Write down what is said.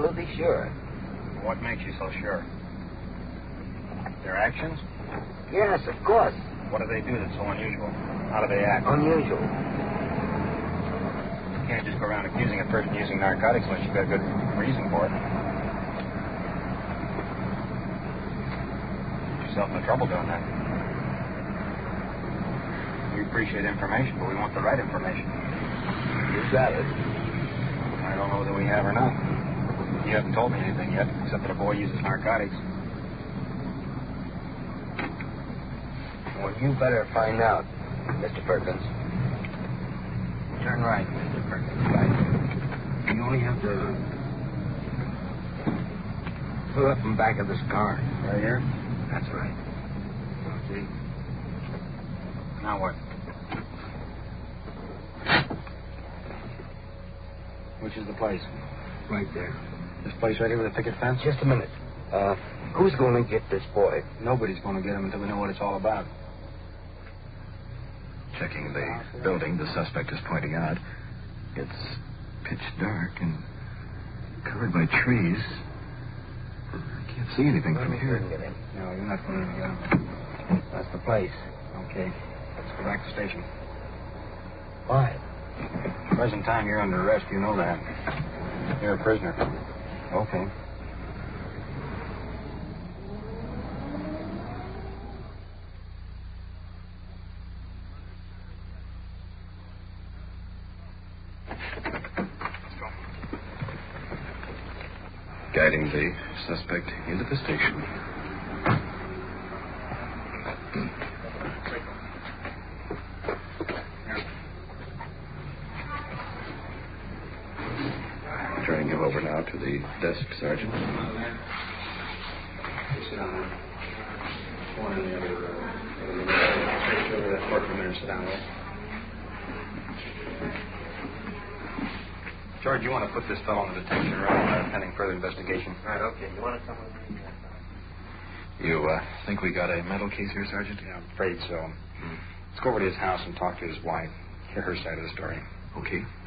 absolutely sure. What makes you so sure? Their actions? Yes, of course. What do they do that's so unusual? How do they act? Unusual. You can't just go around accusing a person of using narcotics unless you've got a good reason for it. Get yourself into trouble doing that. We appreciate information, but we want the right information. You got it. I don't know whether we have or not. You haven't told me anything yet, except that a boy uses narcotics. Well, you better find out, Mr. Perkins. Turn right, Mr. Perkins. Right. You only have to pull up in back of this car. Right here? That's right. See? Now what? Which is the place? Right there. This place right here with a picket fence? Just a minute. Who's going to get this boy? Nobody's going to get him until we know what it's all about. Checking the building, the suspect is pointing out. It's pitch dark and covered by trees. I can't see anything from here. No, you're not going to get him. That's the place. Okay. Let's go back to the station. Why? Present time, you're under arrest. You know that. You're a prisoner. Okay. Guiding the suspect into the station. Turning him over now to the desk sergeant. Sit down there. One in the other room. Take over that court for a minute and sit down there. George, you want to put this fellow in the detention room pending further investigation? Right, okay. You want to come with me? You think we got a mental case here, Sergeant? Yeah, I'm afraid so. Let's go over to his house and talk to his wife. Hear her side of the story. Okay.